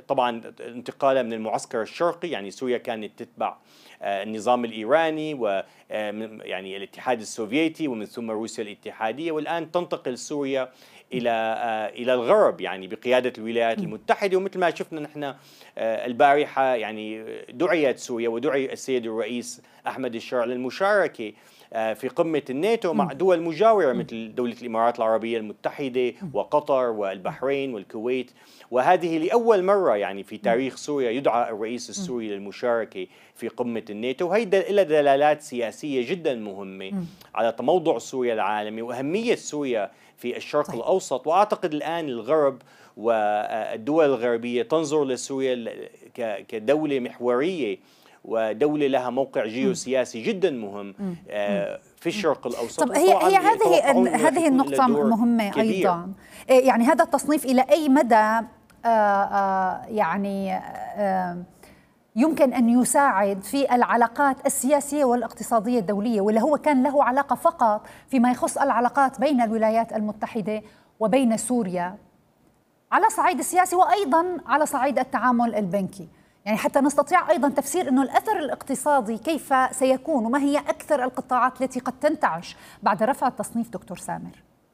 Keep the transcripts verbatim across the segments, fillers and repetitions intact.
طبعا انتقالا من المعسكر الشرقي، يعني سوريا كانت تتبع النظام الإيراني و يعني الاتحاد السوفيتي ومن ثم روسيا الاتحادية، والآن تنتقل سوريا إلى إلى الغرب يعني بقيادة الولايات المتحدة. ومثل ما شفنا نحن البارحة يعني دعيت سوريا ودعي السيد الرئيس أحمد الشرع للمشاركة في قمة الناتو مع دول مجاورة مثل دولة الإمارات العربية المتحدة وقطر والبحرين والكويت. وهذه لأول مرة يعني في تاريخ سوريا يدعى الرئيس السوري للمشاركة في قمة الناتو، وهي لها دلالات سياسية جدا مهمة على تموضع سوريا العالمي وأهمية سوريا في الشرق الأوسط. وأعتقد الآن الغرب والدول الغربية تنظر لسوريا كدولة محورية ودولة لها موقع جيوسياسي جدا مهم في الشرق الأوسط. طب هي هي هذه هذه النقطة مهمة كبير. أيضا يعني هذا التصنيف إلى أي مدى آآ آآ يعني آآ يمكن أن يساعد في العلاقات السياسية والاقتصادية الدولية، ولا هو كان له علاقة فقط فيما يخص العلاقات بين الولايات المتحدة وبين سوريا على صعيد السياسي وأيضا على صعيد التعامل البنكي؟ يعني حتى نستطيع أيضا تفسير أنه الأثر الاقتصادي كيف سيكون، وما هي أكثر القطاعات التي قد تنتعش بعد رفع التصنيف دكتور سامر؟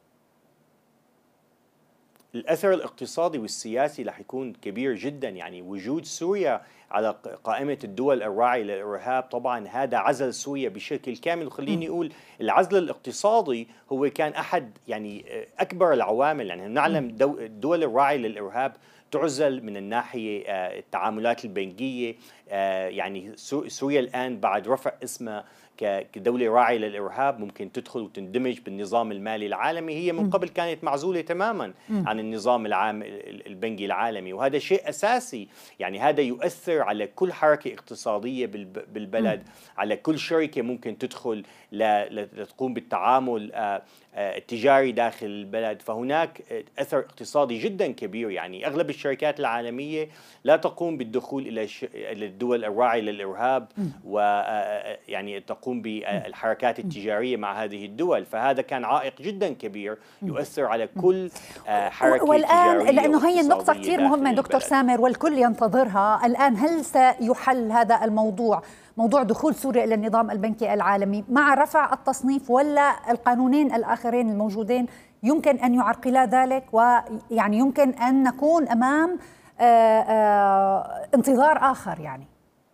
الأثر الاقتصادي والسياسي رح يكون كبير جدا. يعني وجود سوريا على قائمة الدول الراعية للإرهاب طبعا هذا عزل سوريا بشكل كامل. وخليني أقول العزل الاقتصادي هو كان أحد يعني أكبر العوامل. يعني نعلم الدول الراعية للإرهاب تعزل من الناحية التعاملات البنكية. يعني سوريا الآن بعد رفع اسمها كدولة راعية للإرهاب ممكن تدخل وتندمج بالنظام المالي العالمي. هي من قبل كانت معزولة تماما عن النظام العام البنكي العالمي، وهذا شيء أساسي. يعني هذا يؤثر على كل حركة اقتصادية بالبلد، على كل شركة ممكن تدخل لتقوم بالتعامل التجاري داخل البلد. فهناك أثر اقتصادي جدا كبير. يعني أغلب الشركات العالمية لا تقوم بالدخول إلى الدول الراعية للإرهاب ويعني تقوم بالحركات التجارية مع هذه الدول، فهذا كان عائق جدا كبير يؤثر على كل حركة والآن تجارية. لأنه هي النقطة كثير مهمة دكتور سامر والكل ينتظرها الآن، هل سيحل هذا الموضوع، موضوع دخول سوريا إلى النظام البنكي العالمي مع رفع التصنيف، ولا القانونين الآخرين الموجودين يمكن أن يعرقلا ذلك، ويعني يمكن أن نكون أمام آآ آآ انتظار آخر؟ يعني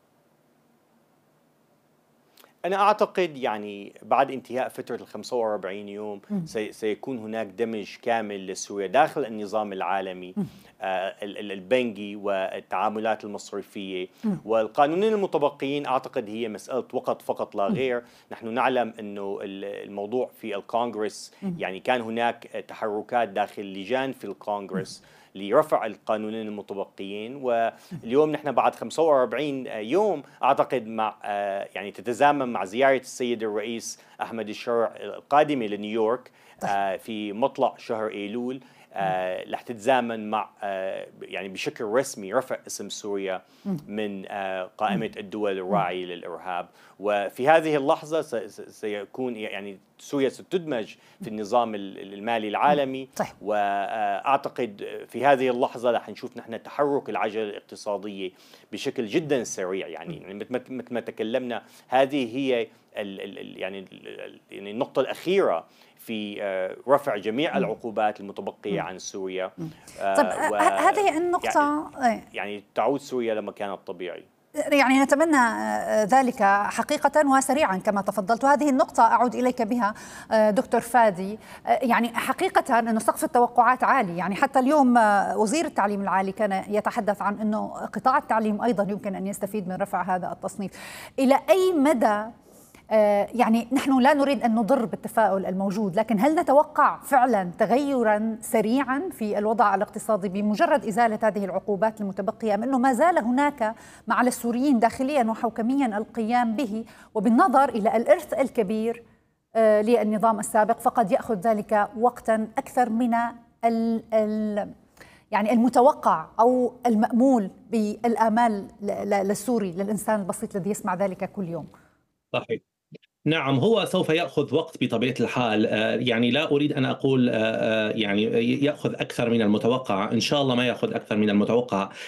أنا أعتقد يعني بعد انتهاء فترة ال خمسة وأربعين يوم سيكون هناك دمج كامل لسوريا داخل النظام العالمي آه البنكي والتعاملات المصرفية. والقانونين المتبقيين أعتقد هي مسألة وقت فقط لا غير. نحن نعلم أنه الموضوع في الكونغرس يعني كان هناك تحركات داخل لجان في الكونغرس لرفع القانونين المتبقيين، واليوم نحن بعد خمسة وأربعين يوم أعتقد مع يعني تتزامن مع زيارة السيد الرئيس أحمد الشرع القادمة لنيويورك في مطلع شهر أيلول، رح تتزامن مع يعني بشكل رسمي رفع اسم سوريا من قائمة الدول الراعية للإرهاب. وفي هذه اللحظة سيكون يعني سوريا ستدمج في النظام المالي العالمي. وأعتقد في هذه اللحظة رح نشوف نحن تحرك العجلة الاقتصادية بشكل جدا سريع. يعني مثل ما تكلمنا هذه هي يعني يعني النقطة الأخيرة في رفع جميع العقوبات المتبقية عن سوريا. طب هذه النقطة يعني, يعني تعود سوريا لمكانها الطبيعي. يعني نتمنى ذلك حقيقة وسريعا كما تفضلت. وهذه النقطة أعود إليك بها دكتور فادي. يعني حقيقة أنه سقف التوقعات عالي، يعني حتى اليوم وزير التعليم العالي كان يتحدث عن أنه قطاع التعليم أيضا يمكن أن يستفيد من رفع هذا التصنيف. إلى أي مدى يعني نحن لا نريد أن نضر بالتفاؤل الموجود، لكن هل نتوقع فعلا تغيرا سريعا في الوضع الاقتصادي بمجرد إزالة هذه العقوبات المتبقية، أم أنه ما زال هناك ما على السوريين داخليا وحوكميا القيام به، وبالنظر إلى الإرث الكبير للنظام السابق فقد يأخذ ذلك وقتا أكثر من ال ال يعني المتوقع أو المأمول بالآمال للسوري، للإنسان البسيط الذي يسمع ذلك كل يوم؟ صحيح. نعم، هو سوف يأخذ وقت بطبيعة الحال. يعني لا أريد أن أقول يعني يأخذ أكثر من المتوقع، إن شاء الله ما يأخذ أكثر من المتوقع،